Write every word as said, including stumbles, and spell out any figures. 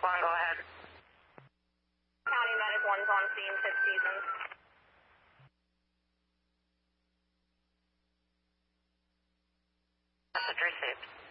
one, go ahead. County Medic one's on scene, fifth season. Message received.